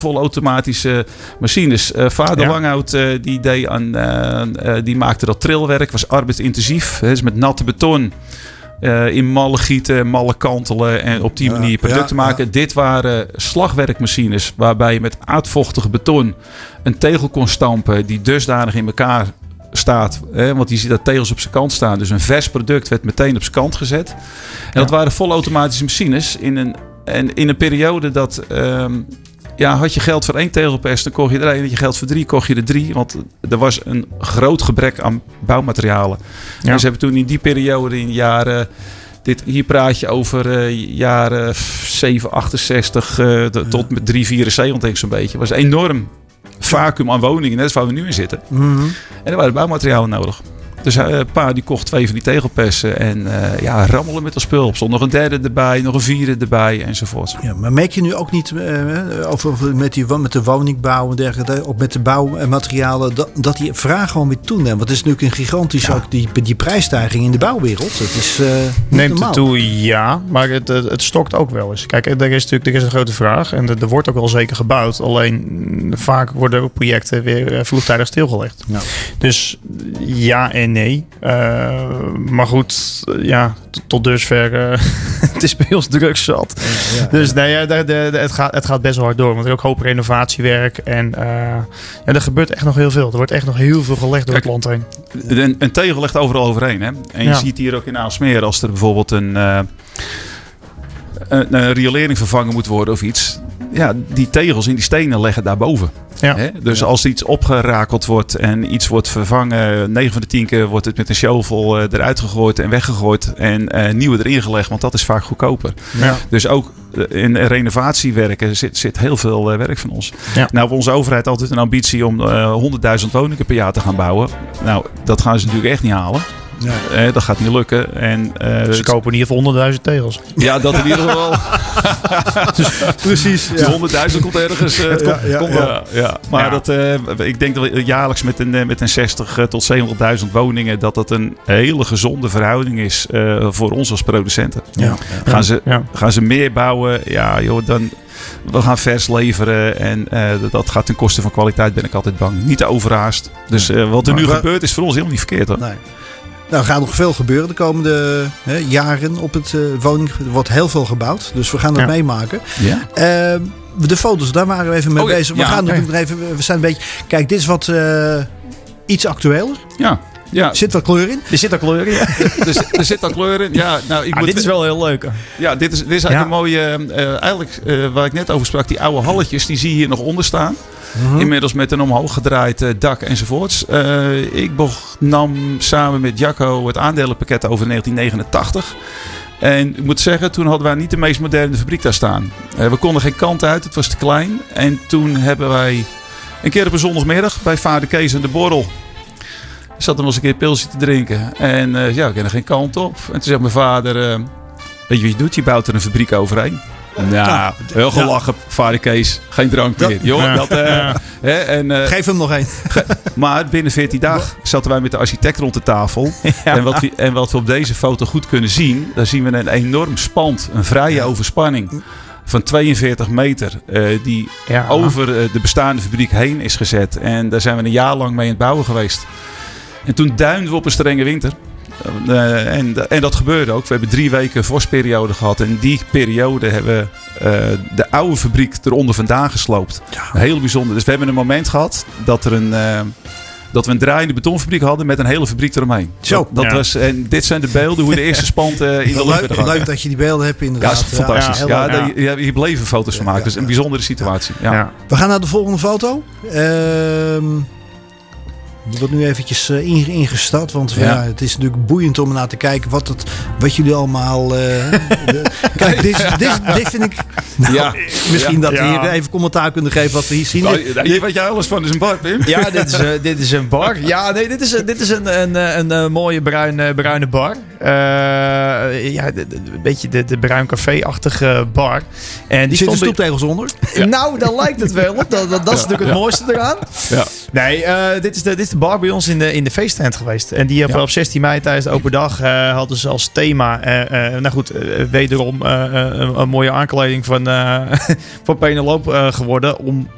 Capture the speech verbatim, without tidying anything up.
volautomatische machines. Uh, vader Ja. Langhout uh, die, deed aan, uh, uh, die maakte dat trilwerk. Was arbeidsintensief. Hè, dus met natte beton. Uh, in mallen gieten, mallen kantelen. En op die Ja, manier producten ja, maken. ja. Dit waren slagwerkmachines. Waarbij je met aardvochtige beton een tegel kon stampen. Die dusdanig in elkaar staat. Hè, want je ziet dat tegels op zijn kant staan. Dus een vers product werd meteen op zijn kant gezet. En Ja. dat waren volautomatische machines. In een, en in een periode dat... Um, ja, had je geld voor één tegelpers, dan kocht je er één. Had je geld voor drie, kocht je er drie. Want er was een groot gebrek aan bouwmaterialen. Ja. En ze hebben toen in die periode in de jaren... Dit, hier praat je over uh, jaren zeven, achtenzestig uh, de, tot met drie, vierenzeventig denk ik zo'n beetje. Het was een enorm vacuüm aan woningen. Net als waar we nu in zitten. Mm-hmm. En er waren bouwmaterialen nodig. Dus uh, pa die kocht twee van die tegelpersen. En uh, ja, rammelen met dat spul. Er stond nog een derde erbij, nog een vierde erbij enzovoort. Ja, maar merk je nu ook niet uh, over, over met, die, met de woningbouw en dergelijke, ook met de bouwmaterialen, dat, dat die vraag gewoon weer toeneemt? Want het is natuurlijk een gigantisch Ja. ook die, die prijsstijging in de bouwwereld. Het is uh, niet Neemt normaal. het toe, ja. Maar het, het, het stokt ook wel eens. Kijk, er is natuurlijk er is een grote vraag. En er, er wordt ook wel zeker gebouwd. Alleen mm, vaak worden ook projecten weer uh, vroegtijdig stilgelegd. Ja. Dus ja en nee. Uh, maar goed, uh, ja, t- tot dusver. Uh, het is bij ons druk zat. Ja, ja, Dus ja. nee, ja, de, de, de, het, gaat, het gaat best wel hard door. Want er is ook hoop renovatiewerk. En uh, ja, er gebeurt echt nog heel veel. Er wordt echt nog heel veel gelegd door Kijk, het land heen. Een, een tegel ligt overal overheen. Hè? En je Ja. ziet hier ook in Aalsmeer als er bijvoorbeeld een, uh, een, een riolering vervangen moet worden of iets. Ja, die tegels in die stenen liggen daarboven. Ja. Hè? Dus Ja. als iets opgerakeld wordt en iets wordt vervangen, negen van de tien keer wordt het met een shovel uh, eruit gegooid en weggegooid en uh, nieuwe erin gelegd, want dat is vaak goedkoper. Ja. Dus ook uh, in renovatiewerken zit, zit heel veel uh, werk van ons. Ja. Nou, voor onze overheid altijd een ambitie om uh, honderdduizend woningen per jaar te gaan bouwen. Nou, dat gaan ze natuurlijk echt niet halen. Ja. Uh, dat gaat niet lukken. En, uh, Ze kopen in ieder geval honderdduizend tegels. ja, dat in ieder geval. Precies. Die honderdduizend komt ergens. Uh, Het komt- ja, komt ja. wel. Ja. Maar Ja. dat, uh, ik denk dat we jaarlijks met een, uh, met een zestig tot zeventigduizend woningen, dat dat een hele gezonde verhouding is uh, voor ons als producenten. Ja. Gaan, ze, Ja. gaan ze meer bouwen? Ja, joh, dan. We gaan vers leveren en uh, dat gaat ten koste van kwaliteit, ben ik altijd bang. Niet te overhaast. Dus uh, wat er Maar nu waar- gebeurt is voor ons helemaal niet verkeerd, hoor. Nee. Nou, er gaat nog veel gebeuren de komende hè, jaren op het uh, woning. Er wordt heel veel gebouwd, dus we gaan dat Ja. meemaken. Ja? Uh, de foto's, daar waren we even mee Oh ja, bezig. We ja, gaan oké. natuurlijk nog even. We zijn een beetje. Kijk, dit is wat uh, iets actueler. Ja. Ja, Er zit wat kleur in. Er zit ook kleur in. Ja. er, er zit al kleur in. Ja, nou, ik Ah, moet, dit is wel heel leuk. ja, dit is, dit is eigenlijk Ja. een mooie. Uh, eigenlijk, uh, waar ik net over sprak, die oude halletjes, die zie je hier nog onder staan. Hm? Inmiddels met een omhoog gedraaid uh, dak enzovoorts. Uh, ik nam samen met Jacco het aandelenpakket over negentien negenentachtig. En ik moet zeggen, toen hadden wij niet de meest moderne fabriek daar staan. Uh, we konden geen kant uit, het was te klein. En toen hebben wij een keer op een zondagmiddag bij vader Kees en de Borrel. Ik zat er nog eens een keer een pilsje te drinken. En uh, ja, ik ken er geen kant op. En toen zegt mijn vader, uh, weet je wat je doet? Je bouwt er een fabriek overheen. Nou, heel gelachen, vader Kees. Geen drank meer. Joh, Ja. dat, uh, Ja. hè, en, uh, Geef hem nog één. maar binnen veertien dagen zaten wij met de architect rond de tafel. Ja. En, wat we, en wat we op deze foto goed kunnen zien, daar zien we een enorm spand. Een vrije overspanning van tweeënveertig meter. Uh, die Ja. over uh, de bestaande fabriek heen is gezet. En daar zijn we een jaar lang mee aan het bouwen geweest. En toen duinden we op een strenge winter. Uh, en, en dat gebeurde ook. We hebben drie weken vorstperiode gehad. En die periode hebben we uh, de oude fabriek eronder vandaan gesloopt. Ja. Heel bijzonder. Dus we hebben een moment gehad dat er een... Uh, dat we een draaiende betonfabriek hadden met een hele fabriek eromheen. Zo. Dat, dat Ja. was, en dit zijn de beelden hoe de eerste spand uh, in de lucht werd Leuk, gehangen. leuk dat je die beelden hebt Ja, inderdaad. dat is fantastisch. heel Ja, leuk. ja, ja. Hier bleven foto's van maken. Ja, Dat is een ja. bijzondere situatie. Ja. Ja. We gaan naar de volgende foto. Ehm die wordt nu eventjes uh, inge- ingestart. Want ja. Ja. het is natuurlijk boeiend om naar te kijken wat, het, wat jullie allemaal... Uh, de, kijk, dit, is- dit, is- dit vind ik... Nou, Ja. misschien dat we Ja. hier even commentaar kunnen geven wat we hier zien. Nou, hier weet jij alles van. Is een bar, Pim. Ja, dit is, uh, dit is een bar. Ja, nee, dit is, dit is een, een, een, een, een mooie bruine, bruine bar. Uh, ja, de- de- een beetje de, de bruin café-achtige bar. En Zitten die stond bij- stoeptegels onder? Ja. Nou, daar lijkt het wel op. Dat, dat, dat is natuurlijk het mooiste eraan. Ja. Nee, uh, dit, is de, dit is de bar bij ons in de, in de feesttent geweest. En die op, Ja. op zestien mei tijdens de open dag uh, hadden ze als thema... Uh, uh, nou goed, uh, wederom uh, uh, een, een mooie aankleding van, uh, van Penelope uh, geworden. Om